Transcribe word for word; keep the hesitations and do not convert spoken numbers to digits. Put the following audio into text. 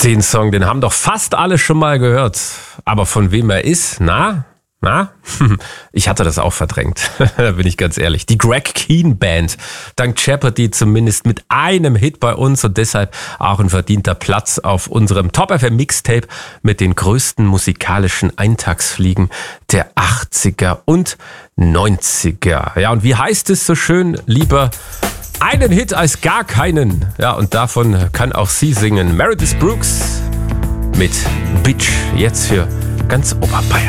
Den Song, den haben doch fast alle schon mal gehört. Aber von wem er ist, na, na? Ich hatte das auch verdrängt, da bin ich ganz ehrlich. Die Greg Kihn Band, dank Jeopardy zumindest mit einem Hit bei uns und deshalb auch ein verdienter Platz auf unserem Top F M Mixtape mit den größten musikalischen Eintagsfliegen der achtziger und neunziger. Ja, und wie heißt es so schön, lieber einen Hit als gar keinen. Ja, und davon kann auch sie singen. Meredith Brooks mit Bitch, jetzt für ganz Oberbayern.